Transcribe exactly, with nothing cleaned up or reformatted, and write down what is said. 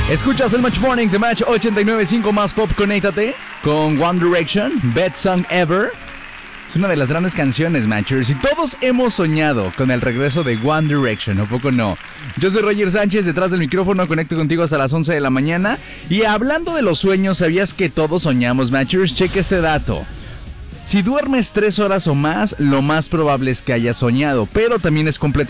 Escuchas el Match Morning de Match ochenta y nueve punto cinco más Pop. Conéctate con One Direction, Best Song Ever. Es una de las grandes canciones, Matchers, y todos hemos soñado con el regreso de One Direction, ¿o poco no? Yo soy Roger Sánchez, detrás del micrófono, conecto contigo hasta las once de la mañana. Y hablando de los sueños, ¿sabías que todos soñamos, Matchers? Cheque este dato. Si duermes tres horas o más, lo más probable es que hayas soñado, pero también es completamente